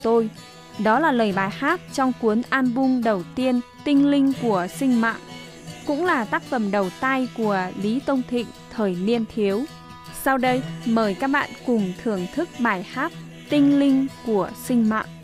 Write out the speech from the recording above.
tôi. Đó là lời bài hát trong cuốn album đầu tiên Tinh Linh của Sinh Mạng, cũng là tác phẩm đầu tay của Lý Tông Thịnh thời niên thiếu. Sau đây, mời các bạn cùng thưởng thức bài hát Tinh Linh của Sinh Mạng.